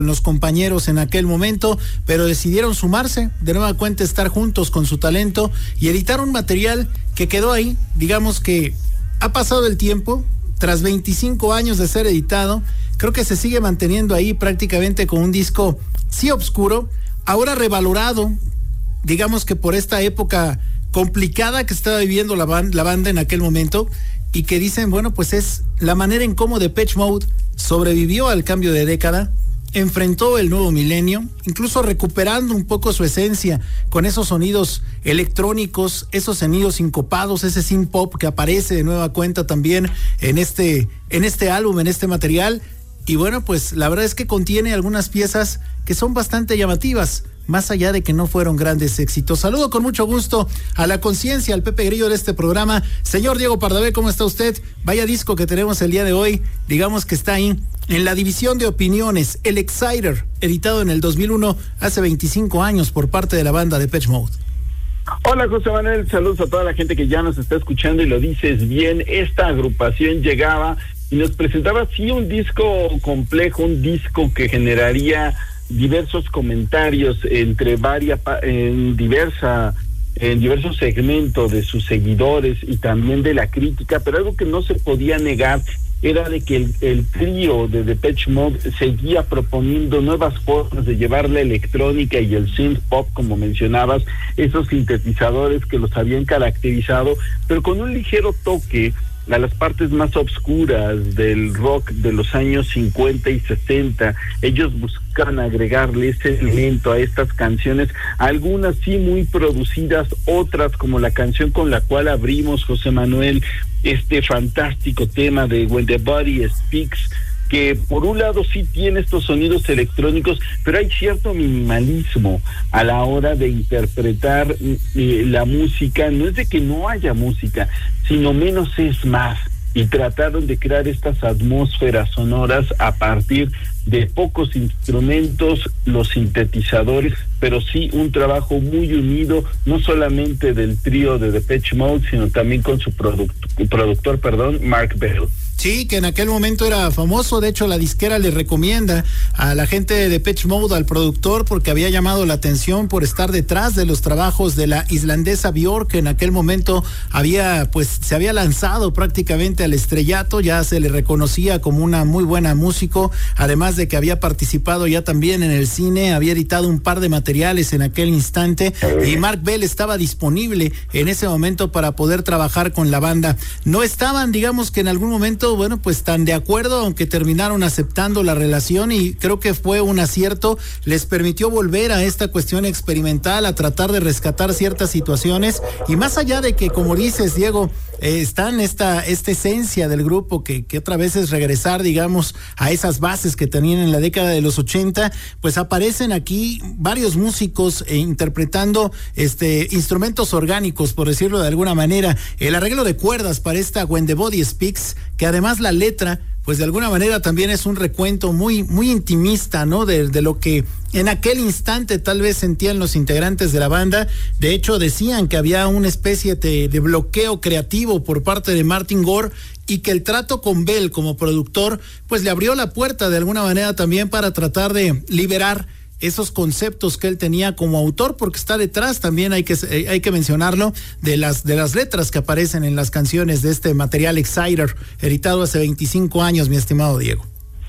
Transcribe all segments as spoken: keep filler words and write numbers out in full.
los compañeros en aquel momento, pero decidieron sumarse, de nueva cuenta estar juntos con su talento y editar un material que quedó ahí. Digamos que ha pasado el tiempo, tras veinticinco años de ser editado, creo que se sigue manteniendo ahí prácticamente con un disco sí oscuro, ahora revalorado, digamos que por esta época complicada que estaba viviendo la, band, la banda en aquel momento, y que dicen, bueno, pues es la manera en cómo Depeche Mode sobrevivió al cambio de década, enfrentó el nuevo milenio, incluso recuperando un poco su esencia con esos sonidos electrónicos, esos sonidos sincopados, ese synth pop que aparece de nueva cuenta también en este, en este álbum, en este material. Y bueno, pues la verdad es que contiene algunas piezas que son bastante llamativas, más allá de que no fueron grandes éxitos. Saludo con mucho gusto a la conciencia, al Pepe Grillo de este programa. Señor Diego Pardavé, ¿cómo está usted? Vaya disco que tenemos el día de hoy, digamos que está ahí en la división de opiniones, el Exciter, editado en el dos mil uno, hace veinticinco años, por parte de la banda Depeche Mode. Hola José Manuel, saludos a toda la gente que ya nos está escuchando, y lo dices bien, esta agrupación llegaba y nos presentaba sí un disco complejo, un disco que generaría diversos comentarios entre varias, en diversa, en diversos segmentos de sus seguidores y también de la crítica, pero algo que no se podía negar era de que el, el trío de Depeche Mode seguía proponiendo nuevas formas de llevar la electrónica y el synth pop, como mencionabas, esos sintetizadores que los habían caracterizado, pero con un ligero toque a las partes más obscuras del rock de los años cincuenta y sesenta. Ellos buscan agregarle ese elemento a estas canciones, algunas sí muy producidas, otras como la canción con la cual abrimos, José Manuel, este fantástico tema de When the Body Speaks, que por un lado sí tiene estos sonidos electrónicos, pero hay cierto minimalismo a la hora de interpretar eh, la música. No es de que no haya música, sino menos es más. Y trataron de crear estas atmósferas sonoras a partir de pocos instrumentos, los sintetizadores, pero sí un trabajo muy unido, no solamente del trío de Depeche Mode, sino también con su product- productor, perdón, Mark Bell. Sí, que en aquel momento era famoso. De hecho, la disquera le recomienda a la gente de Depeche Mode, al productor, porque había llamado la atención por estar detrás de los trabajos de la islandesa Björk, que en aquel momento había, pues, se había lanzado prácticamente al estrellato. Ya se le reconocía como una muy buena músico, además de que había participado ya también en el cine, había editado un par de materiales en aquel instante, y Mark Bell estaba disponible en ese momento para poder trabajar con la banda. No estaban, digamos que en algún momento, bueno, pues tan de acuerdo, aunque terminaron aceptando la relación, y creo que fue un acierto. Les permitió volver a esta cuestión experimental, a tratar de rescatar ciertas situaciones, y más allá de que, como dices, Diego, eh, está en esta, esta esencia del grupo, que, que otra vez es regresar, digamos, a esas bases que tenían en la década de los ochenta, pues aparecen aquí varios músicos eh, interpretando este instrumentos orgánicos, por decirlo de alguna manera. El arreglo de cuerdas para esta When the Body Speaks, que además la letra, pues de alguna manera también es un recuento muy, muy intimista, ¿no? De, de lo que en aquel instante tal vez sentían los integrantes de la banda. De hecho, decían que había una especie de, de bloqueo creativo por parte de Martin Gore, y que el trato con Bell como productor, pues le abrió la puerta de alguna manera también para tratar de liberar esos conceptos que él tenía como autor, porque está detrás también, hay que hay que mencionarlo, de las de las letras que aparecen en las canciones de este material Exciter, editado hace veinticinco años, mi estimado Diego.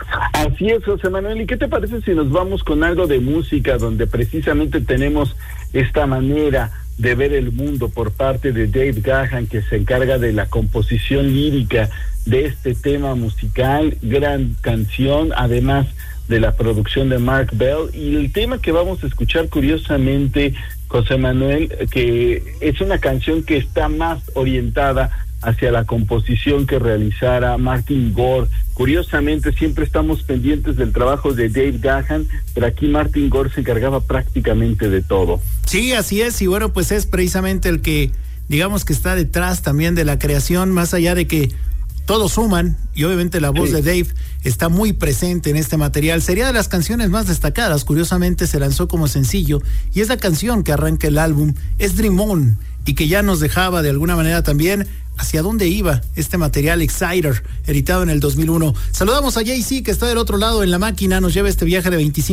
Así es, José Manuel. ¿Y qué te parece si nos vamos con algo de música, donde precisamente tenemos esta manera de ver el mundo por parte de Dave Gahan, que se encarga de la composición lírica de este tema musical, gran canción, además de la producción de Mark Bell? Y el tema que vamos a escuchar, curiosamente, José Manuel, que es una canción que está más orientada hacia la composición que realizara Martin Gore. Curiosamente, siempre estamos pendientes del trabajo de Dave Gahan, pero aquí Martin Gore se encargaba prácticamente de todo. Sí, así es, y bueno, pues es precisamente el que, digamos, que está detrás también de la creación, más allá de que todos suman, y obviamente la voz sí. de Dave está muy presente en este material. Sería de las canciones más destacadas. Curiosamente se lanzó como sencillo, y esa canción que arranca el álbum es Dream On, y que ya nos dejaba de alguna manera también hacia dónde iba este material Exciter, editado en el dos mil uno. Saludamos a Jay-Z, que está del otro lado en la máquina, nos lleva este viaje de veinticinco